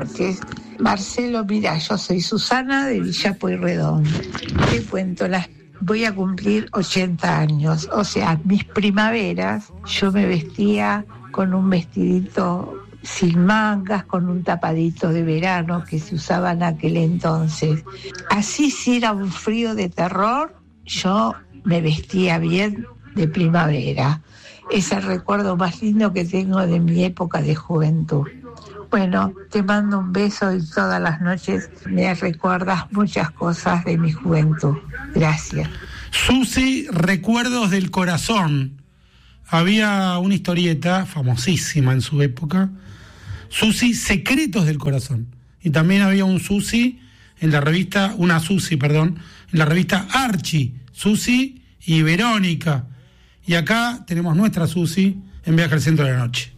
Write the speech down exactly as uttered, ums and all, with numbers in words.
noches. Marcelo, mira, yo soy Susana de Villa Pueyrredón. Te cuento, las, voy a cumplir ochenta años. O sea, mis primaveras yo me vestía con un vestidito sin mangas, con un tapadito de verano que se usaba en aquel entonces. Así, si era un frío de terror, yo me vestía bien de primavera. Es el recuerdo más lindo que tengo de mi época de juventud. Bueno, te mando un beso y todas las noches me recuerdas muchas cosas de mi juventud. Gracias. Susi, Recuerdos del Corazón. Había una historieta famosísima en su época, Susi, Secretos del Corazón. Y también había un Susi en la revista, una Susi, perdón, en la revista Archie, Susi y Verónica. Y acá tenemos nuestra Susi en Viaje al Centro de la Noche.